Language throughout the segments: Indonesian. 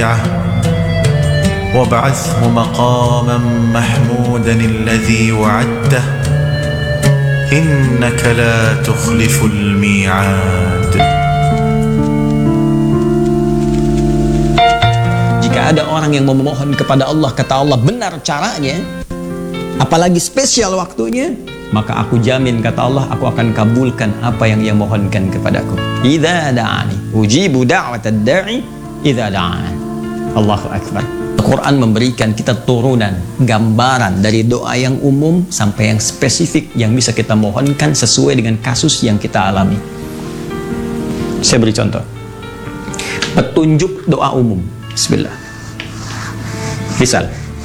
وابعثه مقاما محمودا الذي وعدته إنك لا تخلف الميعاد. Jika ada orang yang memohon kepada Allah, kata Allah, benar caranya, apalagi spesial waktunya, maka aku jamin, kata Allah, aku akan kabulkan apa yang ia mohonkan kepadaku. Idza da'ani ujibu da'watad da'i idza da'an. Allahu akbar. Al-Quran memberikan kita turunan, gambaran dari doa yang umum sampai yang spesifik yang bisa kita mohonkan sesuai dengan kasus yang kita alami. Saya beri contoh. Petunjuk doa umum. Bismillah. Misal,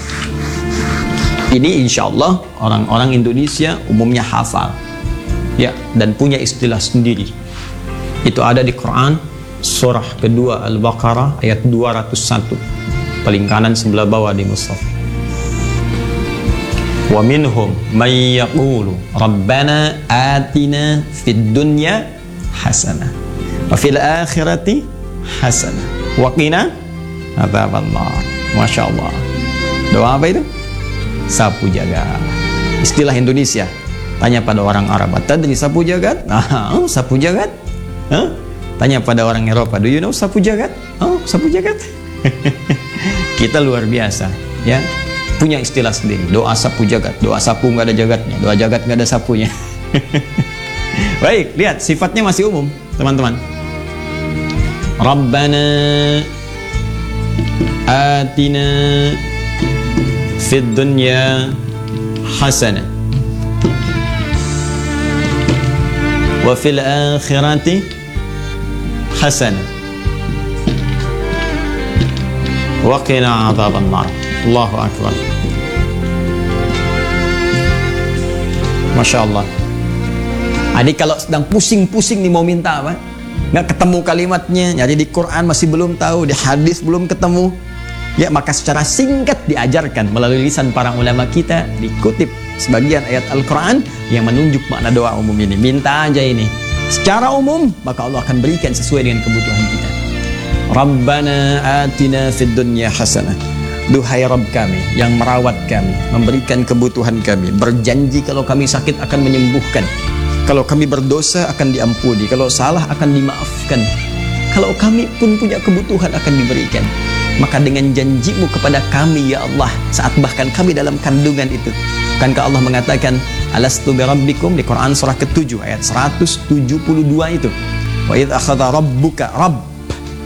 ini insya Allah orang-orang Indonesia umumnya hafal, ya, dan punya istilah sendiri. Itu ada di Quran, surah kedua Al-Baqarah ayat 201. Paling kanan sebelah bawah di mushaf. Wa minhum may yaqulu rabbana atina fid dunya hasanah wa fil akhirati hasanah wa qina adzabannar. Masya Allah. Doa apa itu? Sapu jagat. Istilah Indonesia. Tanya pada orang Arab, tadri sapu jagat? Sapu jagat? Tanya pada orang Eropa, do you know sapu jagat? Sapu jagat. Kita luar biasa, ya, punya istilah sendiri. Doa sapu jagat, doa sapu nggak ada jagatnya, doa jagat nggak ada sapunya. Baik, lihat sifatnya masih umum, teman-teman. Rabbana atina fid dunya hasanah wa fil akhirati hasanah wa qina adzabannar. Allahu akbar. Masya Allah. Jadi kalau sedang pusing-pusing nih mau minta apa, nggak ketemu kalimatnya, nyari di Quran masih belum tahu, di hadis belum ketemu, ya, maka secara singkat diajarkan melalui lisan para ulama kita, dikutip sebagian ayat Al-Quran yang menunjuk makna doa umum ini. Minta aja ini secara umum, maka Allah akan berikan sesuai dengan kebutuhan kita. Rabbana atina fid dunya hasanah. Duhai Rabb kami yang merawat kami, memberikan kebutuhan kami, berjanji kalau kami sakit akan menyembuhkan, kalau kami berdosa akan diampuni, kalau salah akan dimaafkan, kalau kami pun punya kebutuhan akan diberikan. Maka dengan janjimu kepada kami, ya Allah, saat bahkan kami dalam kandungan itu, bukankah Allah mengatakan alastu bi rabbikum di Quran surah ke-7 ayat 172 itu, wa idz akhadha rabbuka rabb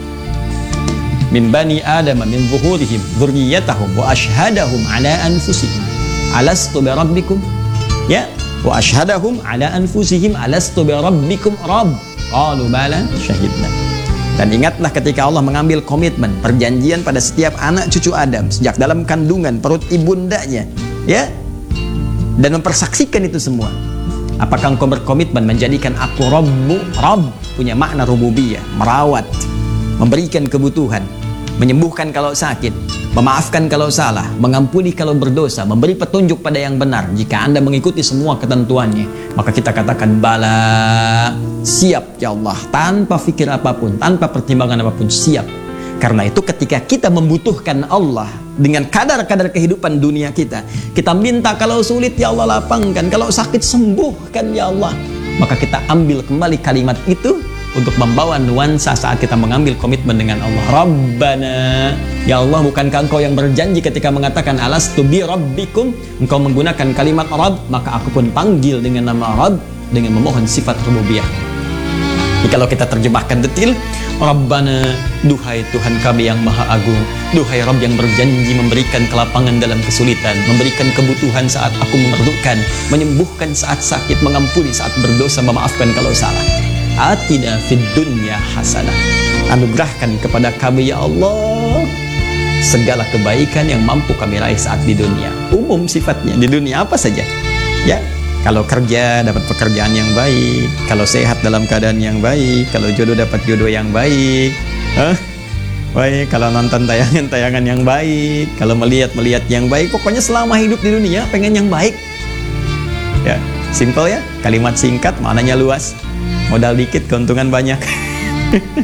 min bani adama min zuhurihim dzurriyyatahum wa ashhadahum ala anfusihim alastu bi rabbikum, ya, wa ashhadahum ala anfusihim alastu bi rabbikum rabb qalu bala syahidna. Dan ingatlah ketika Allah mengambil komitmen, perjanjian pada setiap anak cucu Adam sejak dalam kandungan perut ibundanya, ya, dan mempersaksikan itu semua. Apakah engkau berkomitmen menjadikan aku Rabbu? Rabb punya makna rububiyah, merawat, memberikan kebutuhan, menyembuhkan kalau sakit, memaafkan kalau salah, mengampuni kalau berdosa, memberi petunjuk pada yang benar. Jika Anda mengikuti semua ketentuannya, maka kita katakan bala, siap ya Allah, tanpa fikir apapun, tanpa pertimbangan apapun, siap. Karena itu ketika kita membutuhkan Allah dengan kadar-kadar kehidupan dunia kita, kita minta kalau sulit ya Allah lapangkan, kalau sakit sembuhkan ya Allah, maka kita ambil kembali kalimat itu untuk membawa nuansa saat kita mengambil komitmen dengan Allah. Rabbana, ya Allah, bukankah engkau yang berjanji ketika mengatakan alastu bi rabbikum, engkau menggunakan kalimat Rabb, maka aku pun panggil dengan nama Rabb dengan memohon sifat rububiyah. Jadi kalau kita terjemahkan detil, Rabbana, duhai Tuhan kami yang maha agung, duhai Rabb yang berjanji memberikan kelapangan dalam kesulitan, memberikan kebutuhan saat aku memerlukan, menyembuhkan saat sakit, mengampuni saat berdosa, memaafkan kalau salah. Atina fid dunya hasanah. Anugerahkan kepada kami ya Allah segala kebaikan yang mampu kami raih saat di dunia. Umum sifatnya, di dunia apa saja, ya. Kalau kerja dapat pekerjaan yang baik, kalau sehat dalam keadaan yang baik, kalau jodoh dapat jodoh yang baik, baik, kalau nonton tayangan-tayangan yang baik, kalau melihat yang baik, pokoknya selama hidup di dunia pengen yang baik. Ya, simple ya, kalimat singkat, maknanya luas. Modal dikit, keuntungan banyak.